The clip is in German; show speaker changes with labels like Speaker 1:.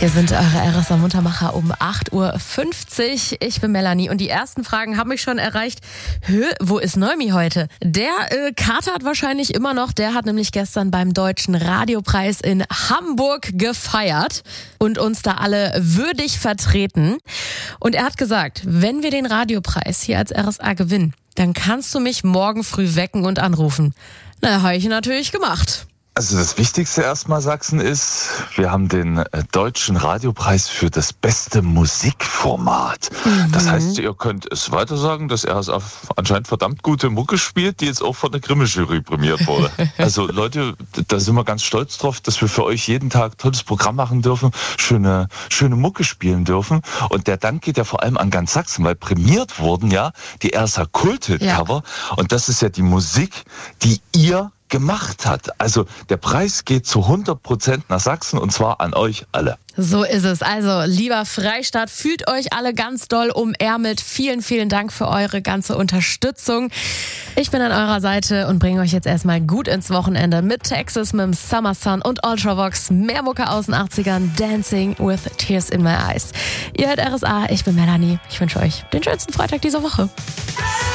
Speaker 1: Hier sind eure RSA Muntermacher um 8.50 Uhr. Ich bin Melanie und die ersten Fragen haben mich schon erreicht. Wo ist Neumi heute? Der katert wahrscheinlich immer noch. Der hat nämlich gestern beim Deutschen Radiopreis in Hamburg gefeiert und uns da alle würdig vertreten. Und er hat gesagt, wenn wir den Radiopreis hier als RSA gewinnen, dann kannst du mich morgen früh wecken und anrufen. Na, habe ich natürlich gemacht.
Speaker 2: Also das Wichtigste erstmal, Sachsen, ist, wir haben den Deutschen Radiopreis für das beste Musikformat. Das heißt, ihr könnt es weiter sagen, dass er anscheinend verdammt gute Mucke spielt, die jetzt auch von der Grimme-Jury prämiert wurde. Also Leute, da sind wir ganz stolz drauf, dass wir für euch jeden Tag tolles Programm machen dürfen, schöne Mucke spielen dürfen. Und der Dank geht ja vor allem an ganz Sachsen, weil prämiert wurden ja die RSA Kult-Hit-Cover. Ja. Und das ist ja die Musik, die ihr gemacht hat. Also der Preis geht zu 100% nach Sachsen und zwar an euch alle.
Speaker 1: So ist es. Also, lieber Freistaat, fühlt euch alle ganz doll umärmelt. Vielen, vielen Dank für eure ganze Unterstützung. Ich bin an eurer Seite und bringe euch jetzt erstmal gut ins Wochenende mit Texas, mit dem Summer Sun und Ultravox. Mehr Mucke aus den 80ern. Dancing with Tears in My Eyes. Ihr hört RSA, ich bin Melanie. Ich wünsche euch den schönsten Freitag dieser Woche.